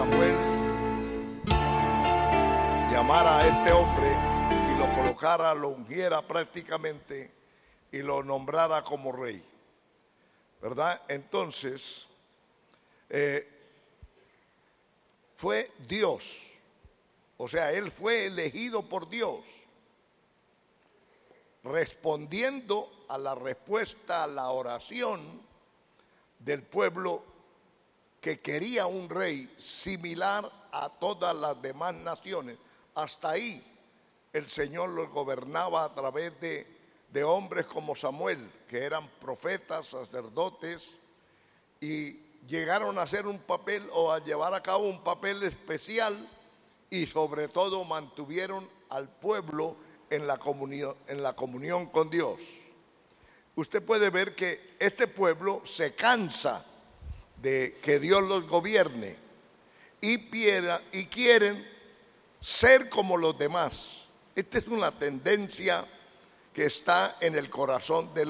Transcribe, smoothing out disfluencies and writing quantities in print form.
Samuel llamara a este hombre y lo colocara, lo ungiera prácticamente y lo nombrara como rey, ¿verdad? Entonces, fue Dios, o sea, él fue elegido por Dios, respondiendo a la respuesta a la oración del pueblo que quería un rey similar a todas las demás naciones. Hasta ahí el Señor los gobernaba a través de hombres como Samuel, que eran profetas, sacerdotes, y llegaron a hacer un papel o a llevar a cabo un papel especial, y sobre todo mantuvieron al pueblo en la comunión con Dios. Usted puede ver que este pueblo se cansa de que Dios los gobierne y quieren ser como los demás. Esta es una tendencia que está en el corazón del